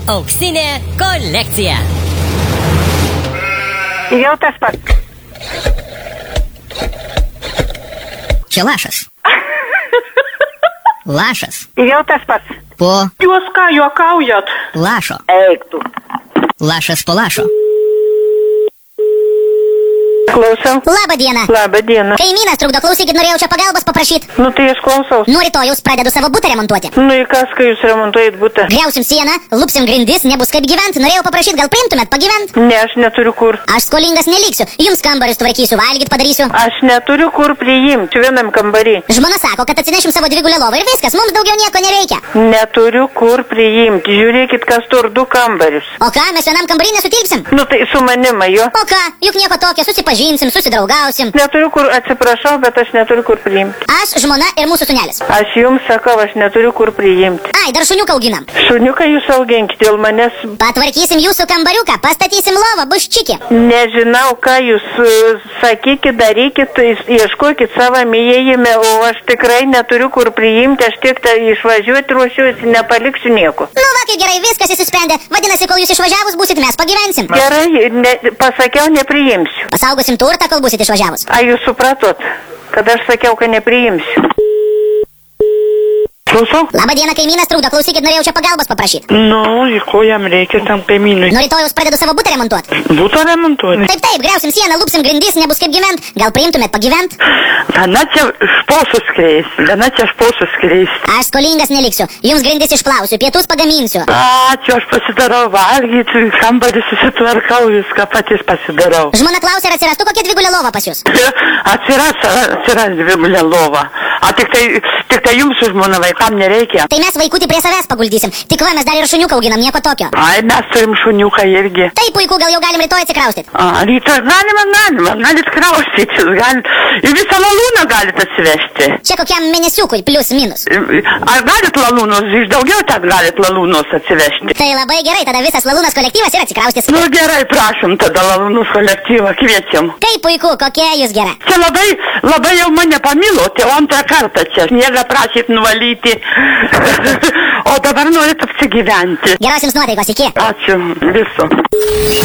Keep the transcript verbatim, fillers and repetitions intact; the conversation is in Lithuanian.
Auksinė kolekcija. Jau tas pats. Čia lašas. Lašas. Jau tas pats. Po Jūs ką juokaujat? lašo. Eik tu. Lašas po lašo. Klausau. Labą dieną. Labą dieną. Kaimynas trukdo, klausykit, norėjau čia pagalbos paprašyti. Nu tai aš klausaus. Nuo rytojaus pradedu savo butą remontuoti. Nu į kas, kai jūs remontuojat butą? Griausim sieną, lupsim grindis, nebus kaip gyventi. Norėjau paprašyti, gal priimtumėt pagyventi? Ne, aš neturiu kur. Aš skolingas neliksiu. Jums kambarius tvarkysiu, valgyt padarysiu. Aš neturiu kur priimti vienam kambarį. Žmona sako, kad atsinešim savo dvigulę lovą ir viskas, mums daugiau nieko nereikia. Neturiu kur priimti. Žiūrėkit, kas tur du kambarius. O ką, mes vienam kambarį nesutilpsim? Nu tai su manima jo. O ką, juk nieko tokio, susipažinsim, susidraugausim. Neturiu kur, atsiprašau, bet aš neturiu kur priimti. Aš, žmona ir mūsų sūnelis. Aš jums sakau, aš neturiu kur priimti. Ai, dar šuniuką auginam. Šuniuką jūs auginkit, dėl manęs. Patvarkysim jūsų kambariuką, pastatysim lovą, bus čiki. Nežinau, ką jūs uh, sakykit, darykit, ieškokit savo įėjime, o aš tikrai neturiu kur priimti, aš tik tai išvažiuoti ruošiuosi, nepaliksiu nieko. Nu va, kaip gerai, viskas įsisprendė. Vadinasi, kol jūs išvažiavus būsit, mes pagyvensim. Gerai, ne, pasakiau, nepriimsiu. Pasaugosim turtą, kol būsit išvažiavus. A jūs supratot, kad aš sakiau, kad nepriimsiu. Klausau? Labą dieną, kaimynas trukdo, klausykit, norėjau čia pagalbos paprašyti. Nu, į ko jam reikia tam kaimynui? Nuo rytojaus pradedu savo butą remontuoti. Būtų remontuoti. Taip, taip, griausim sieną, lupsim grindis, nebus kaip gyvent. Gal priimtumėt pagyvent? Gana čia šposus kreis, gana čia šposus kreis. Aš skolingas neliksiu, jums grindis išplausiu, pietus pagaminsiu. Ačiū, aš pasidarau valgyti, kambarį susitvarkau, viską patys pasidarau. Žmona klausė, ar atsirastų kokia dvigulė lova pas jūs. Atsiras, atsiras dvigulė lova. A tik tai, tik tai jums su žmona vaikam nereikia. Tai mes vaikutį prie savęs paguldysim. Tik va, mes dar ir šuniuką auginam, nieko tokio. Ai, mes turim šuniuką irgi. Tai puiku, gal jau galim rytoj atsikraustyti. A, rytoj galima, galima, galit kraustytis, galit, ir visą lalūną galit atsivežti. Čia kokiam mėnesiukui, plius minus. Ar galit lalūnus, iš daugiau ten galit lalūnus atsivežti? Tai labai gerai, tada visas lalūnas kolektyvas ir atsikraustys. Nu gerai, prašom tada lalūnus kolektyvą, kviečiam. Kaip puiku, kokia jūs gera. Čia labai, labai jau mane pamilote, o antrą kartą čia. Sniegą prašyt nuvalyti, o dabar norit apsigyventi. Geros jums nuotaikos, iki. Ačiū, viso.